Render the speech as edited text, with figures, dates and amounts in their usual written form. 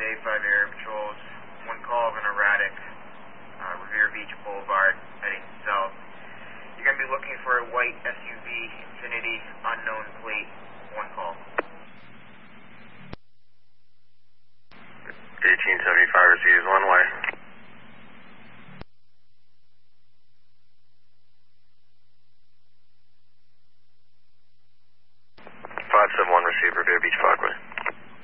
A5 Air Patrols. One call of an erratic Revere Beach Boulevard heading south. You're going to be looking for a white SUV Infiniti unknown plate. One call. 1875 receives one way. 571 receive Revere Beach Parkway.